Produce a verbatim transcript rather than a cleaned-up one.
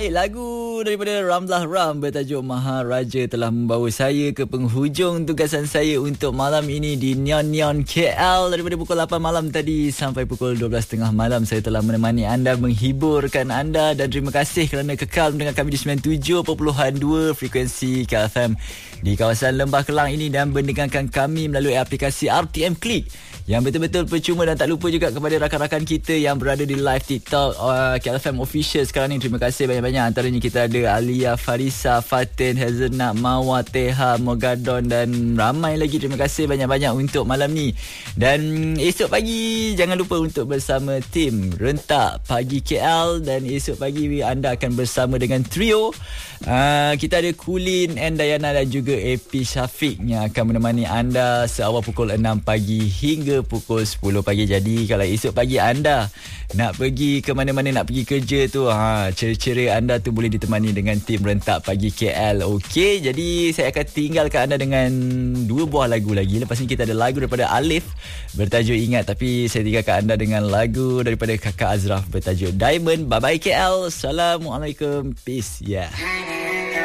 Baik, lagu daripada Ramlah Ram bertajuk Maharaja telah membawa saya ke penghujung tugasan saya untuk malam ini di Neon Neon K L. Daripada pukul lapan malam tadi sampai pukul dua belas tiga puluh malam saya telah menemani anda, menghiburkan anda, dan terima kasih kerana kekal dengan kami di sembilan puluh tujuh perpuluhan dua frekuensi K L F M di kawasan Lembah Kelang ini, dan mendengarkan kami melalui aplikasi R T M Click yang betul-betul percuma. Dan tak lupa juga kepada rakan-rakan kita yang berada di live TikTok uh, K L F M Official sekarang ni. Terima kasih banyak-banyak. Antaranya kita ada Alia, Farisa, Fatin, Hazelnut, Mawa, Teha, Mogadon dan ramai lagi. Terima kasih banyak-banyak untuk malam ni. Dan esok pagi jangan lupa untuk bersama tim Rentak Pagi K L, dan esok pagi anda akan bersama dengan trio. Uh, kita ada Kulin, and Dayana dan juga A P Syafiq yang akan menemani anda seawal pukul enam pagi hingga pukul sepuluh pagi. Jadi kalau esok pagi anda nak pergi ke mana-mana, nak pergi kerja tu, ha, cera-cera anda tu boleh ditemani dengan tim Rentak Pagi K L. Okey, jadi saya akan tinggalkan anda dengan dua buah lagu lagi. Lepas ni kita ada lagu daripada Alif bertajuk Ingat, tapi saya tinggalkan anda dengan lagu daripada Kakak Azraf bertajuk Diamond. Bye-bye K L. Assalamualaikum. Peace. Yeah.